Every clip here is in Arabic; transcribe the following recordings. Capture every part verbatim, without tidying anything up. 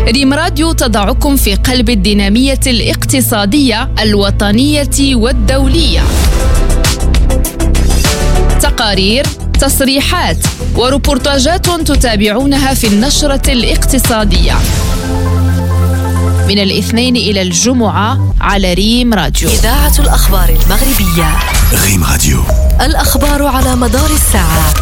ريم راديو تضعكم في قلب الدينامية الاقتصادية الوطنية والدولية. تقارير، تصريحات وروبورتاجات تتابعونها في النشرة الاقتصادية من الاثنين إلى الجمعة على ريم راديو، إذاعة الأخبار المغربية. ريم راديو، الأخبار على مدار الساعة.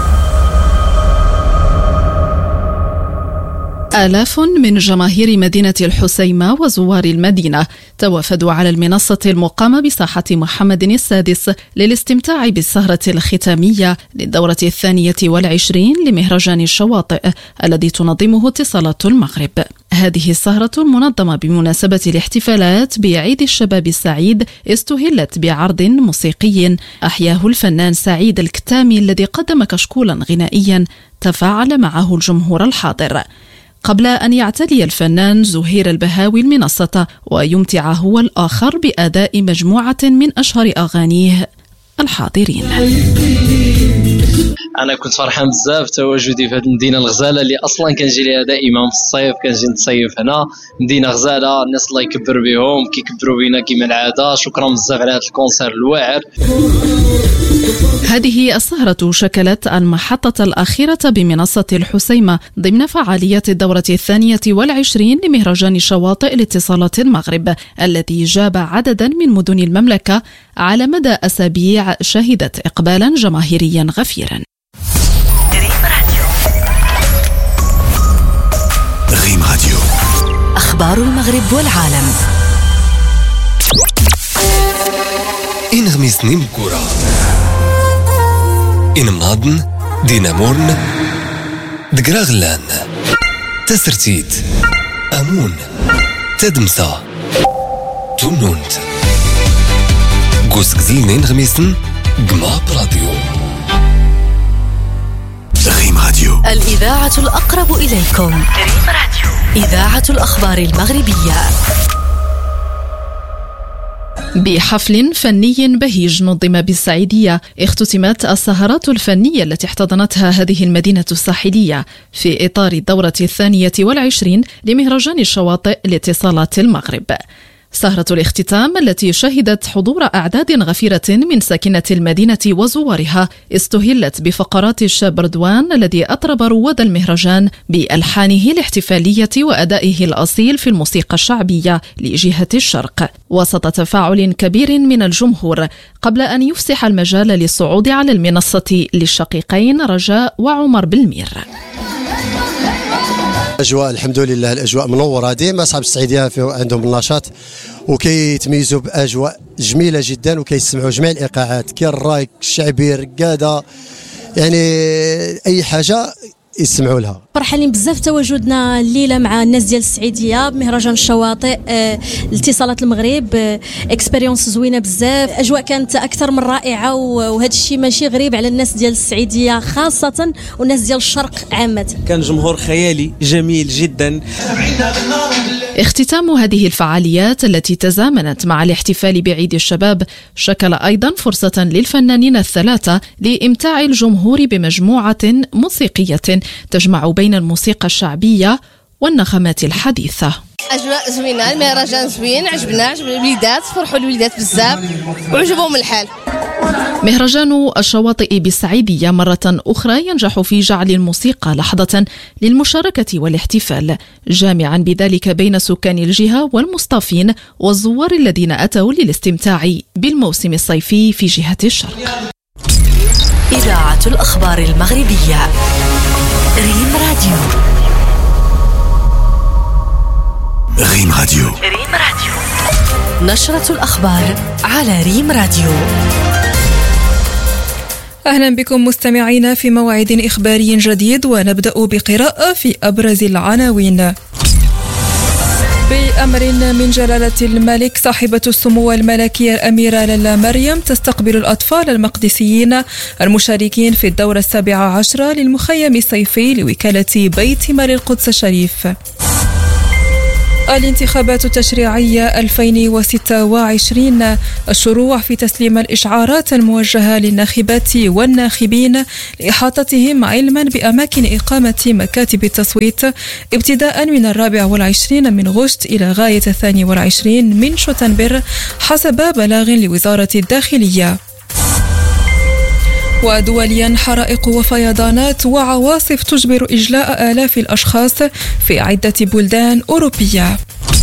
آلاف من جماهير مدينة الحسيمة وزوار المدينة توافدوا على المنصة المقامة بساحة محمد السادس للاستمتاع بالسهرة الختامية للدورة الثانية والعشرين لمهرجان الشواطئ الذي تنظمه اتصالات المغرب. هذه السهرة المنظمة بمناسبة الاحتفالات بعيد الشباب السعيد استهلت بعرض موسيقي أحياه الفنان سعيد الكتامي الذي قدم كشكولا غنائيا تفاعل معه الجمهور الحاضر، قبل أن يعتلي الفنان زهير البهاوي المنصة ويمتع هو الآخر بأداء مجموعة من أشهر أغانيه الحاضرين. أنا كنت فرحان بزاف تواجدي في هذه المدينة الغزالة اللي أصلا كنجي ليها دائما في الصيف، كنجي نتصيف هنا. مدينة غزالة، الناس الله يكبر بهم كيكبروا بينا كما العادة. شكرا بزاف على هذا الكونسير الواعر. هذه السهرة شكلت المحطة الأخيرة بمنصة الحسيمة ضمن فعاليات الدورة الثانية والعشرين لمهرجان شواطئ لاتصالات المغرب الذي جاب عددا من مدن المملكة على مدى أسابيع شهدت إقبالا جماهيريا غفيرا. ريم راديو، أخبار المغرب والعالم. إن غميسني مكورة إن مناضن دينامورن دقراغلان تسرتيت أمون تدمسا تونونت قوس قزلنين غميسن قما براديو. ريم راديو، الإذاعة الأقرب إليكم. ريم راديو، إذاعة الأخبار المغربية. بحفل فني بهيج نظم بالسعيدية اختتمت السهرات الفنية التي احتضنتها هذه المدينة الساحلية في إطار الدورة الثانية والعشرين لمهرجان الشواطئ لاتصالات المغرب. سهرة الاختتام التي شهدت حضور أعداد غفيرة من ساكنة المدينة وزوارها استهلت بفقرات الشاب رضوان الذي أطرب رواد المهرجان بألحانه الاحتفالية وأدائه الأصيل في الموسيقى الشعبية لجهة الشرق وسط تفاعل كبير من الجمهور، قبل أن يفسح المجال للصعود على المنصة للشقيقين رجاء وعمر بالمير. أجواء الحمد لله، الأجواء منورة ديما. أصحاب السعيدية عندهم النشاط وكيتميزوا بأجواء جميلة جدا وكيسمعوا جميع الإيقاعات كالراي الشعبي الرقادة، يعني أي حاجة يسمعوا لها. فرحانين بزاف تواجدنا الليله مع الناس ديال السعيديه بمهرجان الشواطئ آه، لاتصالات المغرب. آه، اكسبيريونس زوينه بزاف، اجواء كانت اكثر من رائعه، وهذا الشيء ماشي غريب على الناس ديال السعيديه خاصه والناس ديال الشرق عامه. كان جمهور خيالي جميل جدا. اختتام هذه الفعاليات التي تزامنت مع الاحتفال بعيد الشباب شكل أيضا فرصة للفنانين الثلاثة لإمتاع الجمهور بمجموعة موسيقية تجمع بين الموسيقى الشعبية والنغمات الحديثة. أجواء زوينة، المهرجان زوين، عجبنا عجب الوليدات، فرحوا الوليدات بزاف وعجبهم الحال. مهرجان الشواطئ بالسعيدية مرة أخرى ينجح في جعل الموسيقى لحظة للمشاركة والاحتفال، جامعا بذلك بين سكان الجهة والمصطافين والزوار الذين أتوا للاستمتاع بالموسم الصيفي في جهة الشرق. إذاعة الأخبار المغربية. ريم راديو. ريم راديو، ريم راديو، نشرة الأخبار على ريم راديو. أهلا بكم مستمعينا في موعد إخباري جديد، ونبدأ بقراءة في أبرز العناوين. بأمر من جلالة الملك صاحبة السمو الملكية الأميرة لالا مريم تستقبل الأطفال المقدسيين المشاركين في الدورة السابعة عشرة للمخيم الصيفي لوكالة بيت مال القدس الشريف. الانتخابات التشريعية ألفين وستة وعشرين، الشروع في تسليم الإشعارات الموجهة للناخبات والناخبين لإحاطتهم علما بأماكن إقامة مكاتب التصويت ابتداء من الرابع والعشرين من غشت إلى غاية الثاني والعشرين من شتنبر حسب بلاغ لوزارة الداخلية. ودوليا، حرائق وفيضانات وعواصف تجبر إجلاء آلاف الأشخاص في عدة بلدان أوروبية.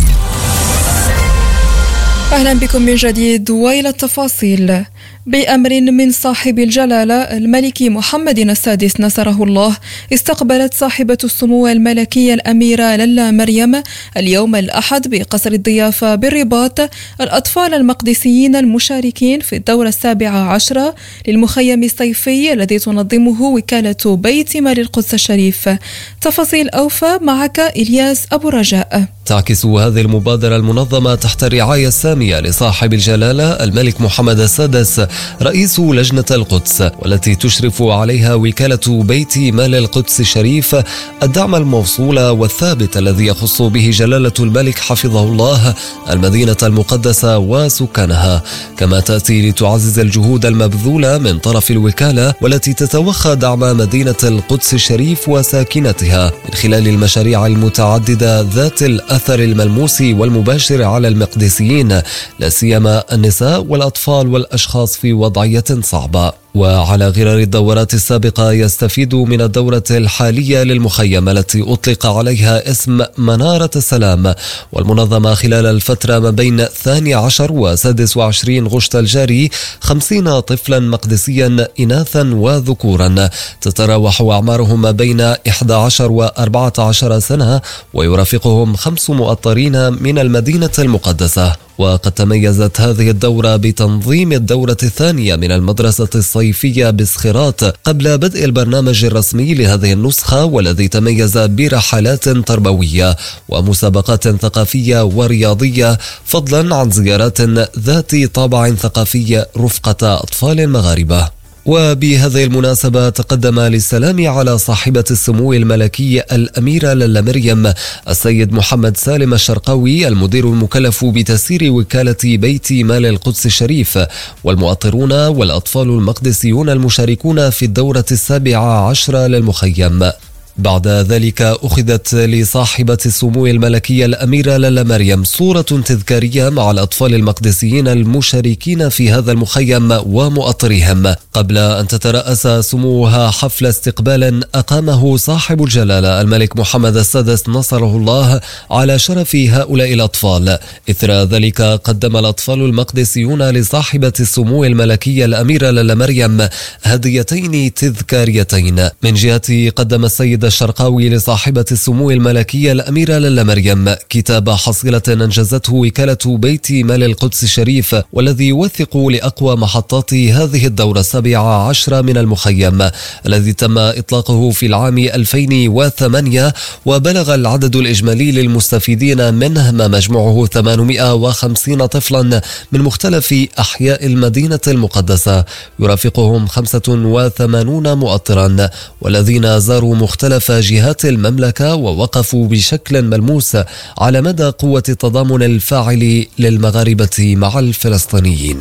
أهلا بكم من جديد وإلى التفاصيل. بأمر من صاحب الجلالة الملك محمد السادس نصره الله، استقبلت صاحبة السمو الملكية الأميرة للا مريم اليوم الأحد بقصر الضيافة بالرباط الأطفال المقدسيين المشاركين في الدورة السابعة عشرة للمخيم الصيفي الذي تنظمه وكالة بيت مال القدس الشريف. تفاصيل أوفى معك إلياس أبو رجاء. تعكس هذه المبادرة المنظمة تحت الرعاية السامية لصاحب الجلالة الملك محمد السادس رئيس لجنة القدس، والتي تشرف عليها وكالة بيت مال القدس الشريف، الدعم الموصول والثابت الذي يخص به جلالة الملك حفظه الله المدينة المقدسة وسكانها. كما تأتي لتعزز الجهود المبذولة من طرف الوكالة، والتي تتوخى دعم مدينة القدس الشريف وساكنتها من خلال المشاريع المتعددة ذات الأثر الملموس والمباشر على المقدسيين، لا سيما النساء والأطفال والأشخاص في وضعية صعبة. وعلى غرار الدورات السابقة، يستفيد من الدورة الحالية للمخيم التي أطلق عليها اسم منارة السلام، والمنظمة خلال الفترة ما بين الثاني عشر وسادس وعشرين غشت الجاري خمسين طفلا مقدسيا إناثا وذكورا، تتراوح أعمارهم ما بين إحدى عشر وأربعة عشر سنة، ويرافقهم خمس مؤطرين من المدينة المقدسة. وقد تميزت هذه الدورة بتنظيم الدورة الثانية من المدرسة الصيفية بسخراط قبل بدء البرنامج الرسمي لهذه النسخة، والذي تميز برحلات تربوية ومسابقات ثقافية ورياضية، فضلا عن زيارات ذات طابع ثقافي رفقة أطفال مغاربة. وبهذه المناسبة تقدم للسلام على صاحبة السمو الملكي الأميرة للا مريم السيد محمد سالم الشرقاوي المدير المكلف بتسيير وكالة بيت مال القدس الشريف، والمؤطرون والأطفال المقدسيون المشاركون في الدورة السابعة عشرة للمخيم. بعد ذلك أخذت لصاحبة السمو الملكية الأميرة للا مريم صورة تذكارية مع الأطفال المقدسيين المشاركين في هذا المخيم ومؤطرهم، قبل أن تترأس سموها حفل استقبال أقامه صاحب الجلالة الملك محمد السادس نصره الله على شرف هؤلاء الأطفال. إثر ذلك قدم الأطفال المقدسيون لصاحبة السمو الملكية الأميرة للا مريم هديتين تذكاريتين. من جهته قدم السيد الشرقاوي لصاحبة السمو الملكية الأميرة للا مريم كتاب حصيلة أنجزته وكالة بيت مال القدس الشريف، والذي يوثق لأقوى محطات هذه الدورة السابعة عشرة من المخيم، الذي تم إطلاقه في العام ألفين وثمانية، وبلغ العدد الإجمالي للمستفيدين منه ما مجموعه ثمانمائة وخمسين طفلا من مختلف أحياء المدينة المقدسة، يرافقهم خمسة وثمانين مؤطرا، والذين زاروا مختلف جهات المملكة ووقفوا بشكل ملموس على مدى قوة التضامن الفاعل للمغاربة مع الفلسطينيين.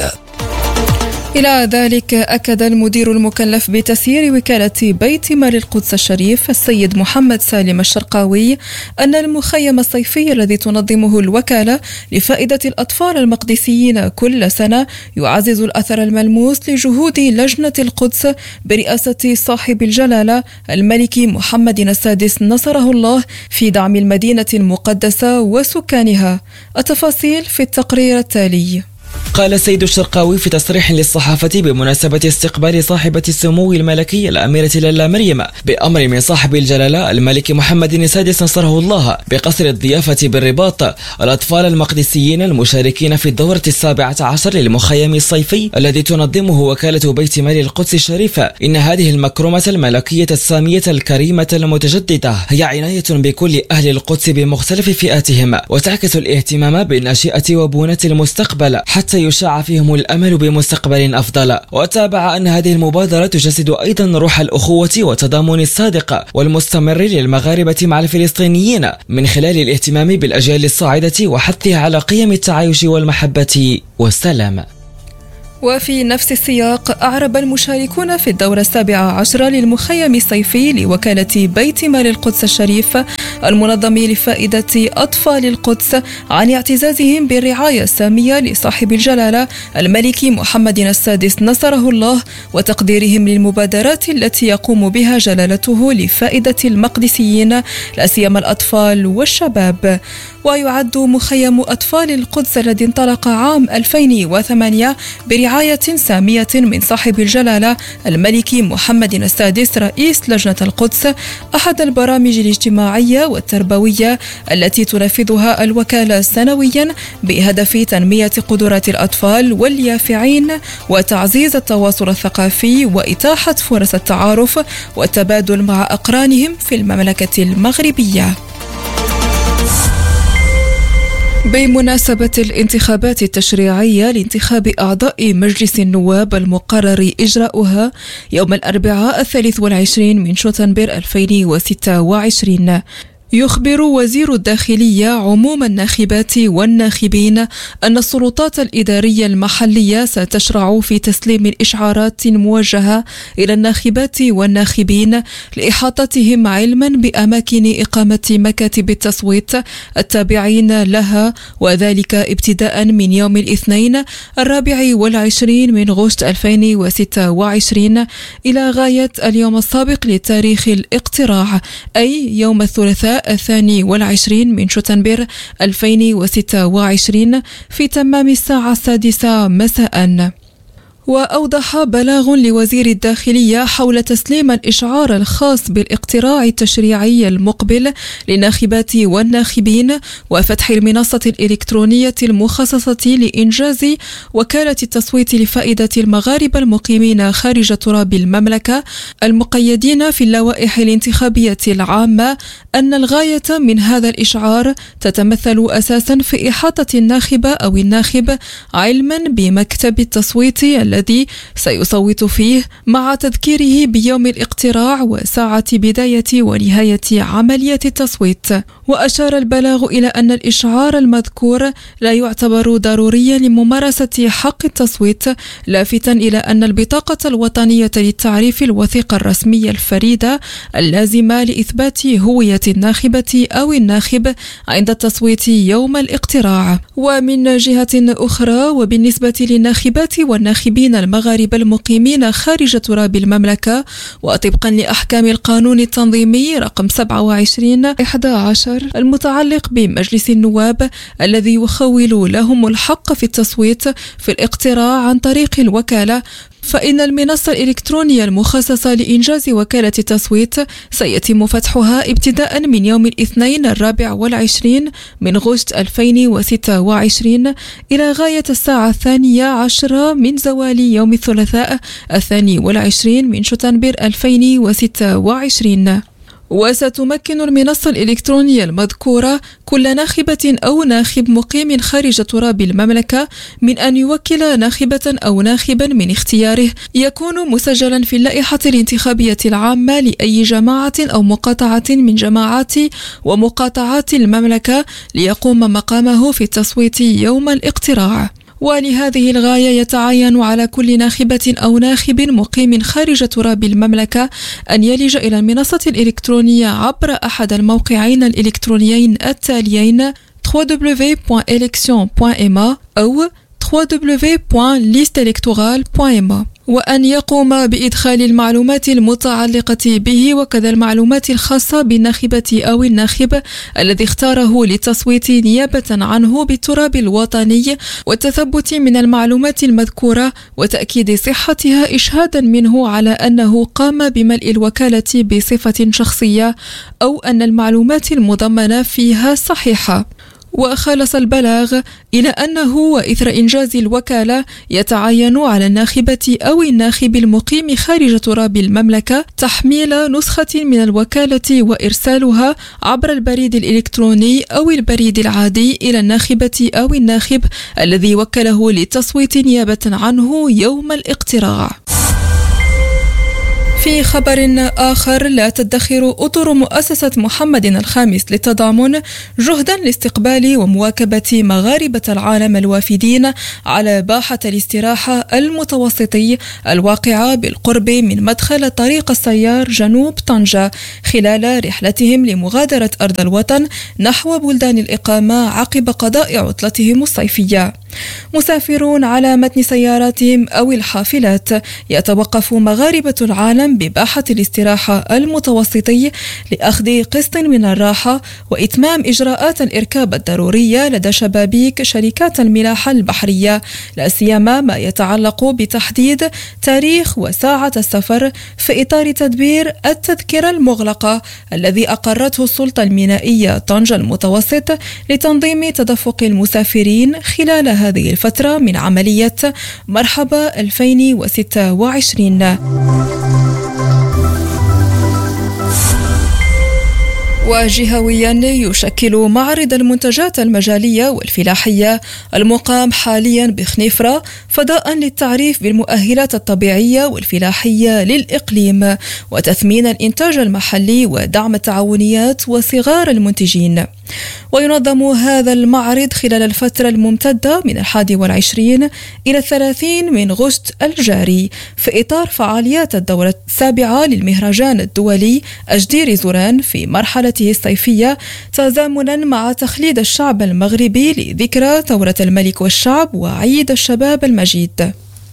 إلى ذلك أكد المدير المكلف بتسيير وكالة بيت مال القدس الشريف السيد محمد سالم الشرقاوي أن المخيم الصيفي الذي تنظمه الوكالة لفائدة الأطفال المقدسيين كل سنة يعزز الأثر الملموس لجهود لجنة القدس برئاسة صاحب الجلالة الملك محمد السادس نصره الله في دعم المدينة المقدسة وسكانها. التفاصيل في التقرير التالي. قال السيد الشرقاوي في تصريح للصحافة بمناسبة استقبال صاحبة السمو الملكي الأميرة للا مريم بأمر من صاحب الجلالة الملك محمد السادس نصره الله بقصر الضيافة بالرباط الأطفال المقدسيين المشاركين في الدورة السابعة عشر للمخيم الصيفي الذي تنظمه وكالة بيت مال القدس الشريف. إن هذه المكرمة الملكية السامية الكريمة المتجددة هي عناية بكل أهل القدس بمختلف فئاتهم، وتعكس الاهتمام بالناشئة وبنات المستقبل حتى يشاع فيهم الأمل بمستقبل أفضل. وتابع أن هذه المبادرة تجسد أيضا روح الأخوة والتضامن الصادق والمستمر للمغاربة مع الفلسطينيين من خلال الاهتمام بالأجيال الصاعدة وحثها على قيم التعايش والمحبة والسلام. وفي نفس السياق أعرب المشاركون في الدورة السابعة عشرة للمخيم الصيفي لوكالة بيت مال القدس الشريف المنظم لفائدة أطفال القدس عن اعتزازهم بالرعاية السامية لصاحب الجلالة الملك محمد السادس نصره الله وتقديرهم للمبادرات التي يقوم بها جلالته لفائدة المقدسيين لا سيما الأطفال والشباب. ويعد مخيم أطفال القدس الذي انطلق عام ألفين وثمانية برعاية سامية من صاحب الجلالة الملك محمد السادس رئيس لجنة القدس أحد البرامج الاجتماعية والتربوية التي تنفذها الوكالة سنويا بهدف تنمية قدرات الأطفال واليافعين وتعزيز التواصل الثقافي وإتاحة فرص التعارف والتبادل مع أقرانهم في المملكة المغربية. بمناسبة الانتخابات التشريعية لانتخاب أعضاء مجلس النواب المقرر إجراؤها يوم الأربعاء الثالث والعشرين من شتنبر ألفين وستة وعشرين، يخبر وزير الداخلية عموم الناخبات والناخبين أن السلطات الإدارية المحلية ستشرع في تسليم الإشعارات الموجهة إلى الناخبات والناخبين لإحاطتهم علما بأماكن إقامة مكاتب التصويت التابعين لها، وذلك ابتداء من يوم الاثنين الرابع والعشرين من غشت ألفين وستة وعشرين إلى غاية اليوم السابق لتاريخ الاقتراع، أي يوم الثلاثاء الثاني والعشرين من شتنبر ألفين وستة وعشرين في تمام الساعة السادسة مساء. وأوضح بلاغ لوزير الداخلية حول تسليم الإشعار الخاص بالاقتراع التشريعي المقبل للناخبات والناخبين وفتح المنصة الإلكترونية المخصصة لإنجاز وكالة التصويت لفائدة المغاربة المقيمين خارج تراب المملكة المقيدين في اللوائح الانتخابية العامة أن الغاية من هذا الإشعار تتمثل أساسا في إحاطة الناخبة أو الناخب علما بمكتب التصويت الذي سيصوت فيه مع تذكيره بيوم الاقتراع وساعة بداية ونهاية عملية التصويت. وأشار البلاغ إلى أن الإشعار المذكور لا يعتبر ضروريا لممارسة حق التصويت، لافتا إلى أن البطاقة الوطنية للتعريف الوثيقة الرسمية الفريدة اللازمة لإثبات هوية الناخبة أو الناخب عند التصويت يوم الاقتراع. ومن جهة أخرى، وبالنسبة للناخبات والناخبين المغاربة المقيمين خارج تراب المملكة وطبقا لأحكام القانون التنظيمي رقم سبعة وعشرين أحد عشر المتعلق بمجلس النواب الذي يخول لهم الحق في التصويت في الاقتراع عن طريق الوكالة، فإن المنصة الإلكترونية المخصصة لإنجاز وكالة التصويت سيتم فتحها ابتداء من يوم الاثنين الرابع والعشرين من غشت ألفين وستة وعشرين إلى غاية الساعة الثانية عشرة من زوال يوم الثلاثاء الثاني والعشرين من شتنبر ألفين وستة وعشرين. وستمكن المنصة الإلكترونية المذكورة كل ناخبة أو ناخب مقيم خارج تراب المملكة من أن يوكل ناخبة أو ناخبا من اختياره يكون مسجلا في اللائحة الانتخابية العامة لأي جماعة أو مقاطعة من جماعات ومقاطعات المملكة ليقوم مقامه في التصويت يوم الاقتراع. ولهذه الغاية يتعين على كل ناخبة أو ناخب مقيم خارج تراب المملكة أن يلج إلى المنصة الإلكترونية عبر أحد الموقعين الإلكترونيين التاليين دبليو دبليو دبليو دوت إلكسيون دوت إم إيه أو دبليو دبليو دبليو دوت ليست إلكتورال دوت إم إيه، وأن يقوم بإدخال المعلومات المتعلقة به وكذا المعلومات الخاصة بالناخبة أو الناخب الذي اختاره للتصويت نيابة عنه بالتراب الوطني، والتثبت من المعلومات المذكورة وتأكيد صحتها إشهادا منه على أنه قام بملء الوكالة بصفة شخصية أو أن المعلومات المضمنة فيها صحيحة. وخلص البلاغ إلى أنه وإثر إنجاز الوكالة يتعين على الناخبة أو الناخب المقيم خارج تراب المملكة تحميل نسخة من الوكالة وإرسالها عبر البريد الإلكتروني أو البريد العادي إلى الناخبة أو الناخب الذي وكله للتصويت نيابة عنه يوم الاقتراع. في خبر آخر، لا تدخر أطر مؤسسة محمد الخامس للتضامن جهدا لاستقبال ومواكبة مغاربة العالم الوافدين على باحة الاستراحة المتوسطي الواقعة بالقرب من مدخل طريق السيار جنوب طنجة خلال رحلتهم لمغادرة أرض الوطن نحو بلدان الإقامة عقب قضاء عطلتهم الصيفية. مسافرون على متن سياراتهم أو الحافلات يتوقف مغاربة العالم بباحة الاستراحة المتوسطي لأخذ قسط من الراحة وإتمام إجراءات الإركاب الضرورية لدى شبابيك شركات الملاحة البحرية، لا سيما ما يتعلق بتحديد تاريخ وساعة السفر في إطار تدبير التذكرة المغلقة الذي أقرته السلطة المينائية طنجة المتوسط لتنظيم تدفق المسافرين خلال هذه الفترة من عملية مرحبا ألفين وستة وعشرين. وجهويا يشكل معرض المنتجات المجالية والفلاحية المقام حاليا بخنيفرة فضاء للتعريف بالمؤهلات الطبيعية والفلاحية للإقليم وتثمين الإنتاج المحلي ودعم التعاونيات وصغار المنتجين. وينظم هذا المعرض خلال الفترة الممتدة من الحادي والعشرين إلى الثلاثين من غشت الجاري في إطار فعاليات الدورة السابعة للمهرجان الدولي أجدير زوران في مرحلته الصيفية، تزامنا مع تخليد الشعب المغربي لذكرى ثورة الملك والشعب وعيد الشباب المجيد.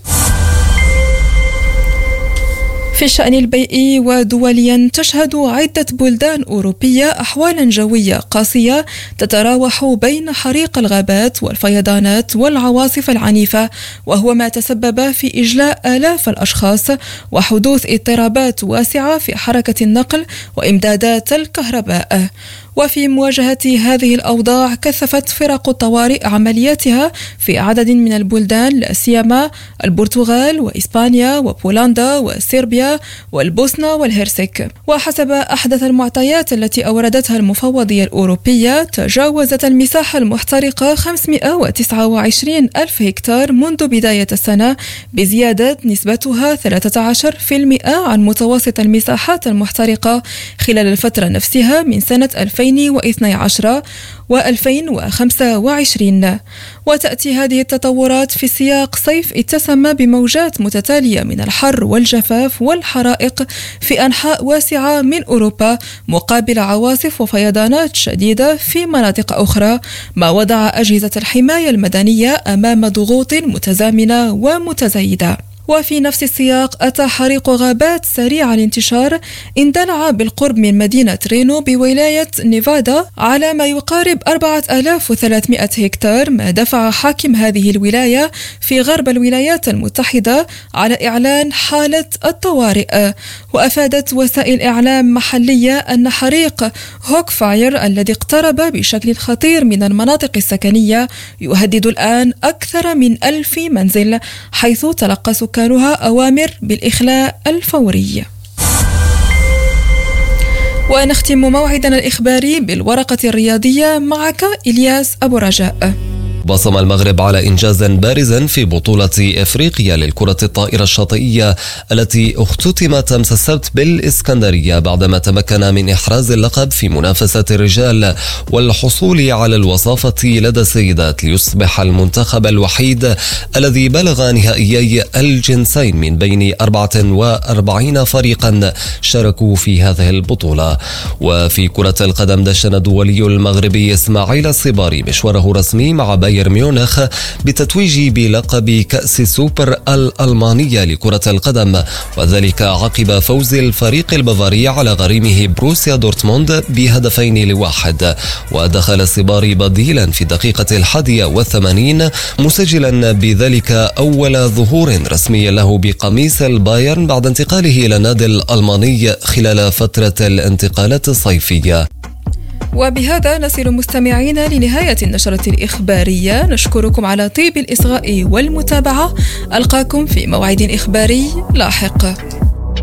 في الشأن البيئي ودوليا، تشهد عدة بلدان أوروبية أحوالا جوية قاسية تتراوح بين حريق الغابات والفيضانات والعواصف العنيفة، وهو ما تسبب في إجلاء آلاف الأشخاص وحدوث اضطرابات واسعة في حركة النقل وإمدادات الكهرباء. وفي مواجهة هذه الأوضاع كثفت فرق الطوارئ عملياتها في عدد من البلدان، لا سيما البرتغال وإسبانيا وبولندا وصربيا والبوسنة والهرسك. وحسب أحدث المعطيات التي أوردتها المفوضية الأوروبية، تجاوزت المساحة المحترقة خمسمائة وتسعة وعشرين ألف هكتار منذ بداية السنة، بزيادة نسبتها ثلاثة عشر بالمئة عن متوسط المساحات المحترقة خلال الفترة نفسها من سنة ألفين واثني عشر وألفين وخمسة وعشرين. وتأتي هذه التطورات في سياق صيف اتسم بموجات متتالية من الحر والجفاف والحرائق في أنحاء واسعة من أوروبا، مقابل عواصف وفيضانات شديدة في مناطق أخرى، ما وضع أجهزة الحماية المدنية أمام ضغوط متزامنة ومتزايدة. وفي نفس السياق أتى حريق غابات سريع الانتشار اندلع بالقرب من مدينة رينو بولاية نيفادا على ما يقارب أربعة آلاف وثلاثمائة هكتار، ما دفع حاكم هذه الولاية في غرب الولايات المتحدة على إعلان حالة الطوارئ. وأفادت وسائل إعلام محلية أن حريق هوك فاير الذي اقترب بشكل خطير من المناطق السكنية يهدد الآن أكثر من ألف منزل، حيث تلقى سكانها أوامر بالإخلاء الفوري. ونختم موعدنا الإخباري بالورقة الرياضية معك إلياس أبو رجاء. بصم المغرب على إنجاز بارز في بطولة إفريقيا للكرة الطائرة الشاطئية التي اختتمت أمس السبت بالإسكندرية، بعدما تمكن من إحراز اللقب في منافسة الرجال والحصول على الوصافة لدى السيدات، ليصبح المنتخب الوحيد الذي بلغ نهائيي الجنسين من بين أربعة وأربعين فريقا شاركوا في هذه البطولة. وفي كرة القدم، دشن الدولي المغربي إسماعيل الصباري مشواره رسمي مع بايرن ميونخ بتتويج بلقب كأس سوبر الألمانية لكرة القدم، وذلك عقب فوز الفريق البافاري على غريمه بروسيا دورتموند بهدفين لواحد. ودخل الصباري بديلا في الدقيقة الحادية والثمانين، مسجلا بذلك أول ظهور رسمي له بقميص البايرن بعد انتقاله إلى النادي الألماني خلال فترة الانتقالات الصيفية. وبهذا نصل مستمعينا لنهاية النشرة الإخبارية. نشكركم على طيب الإصغاء والمتابعة. ألقاكم في موعد إخباري لاحق.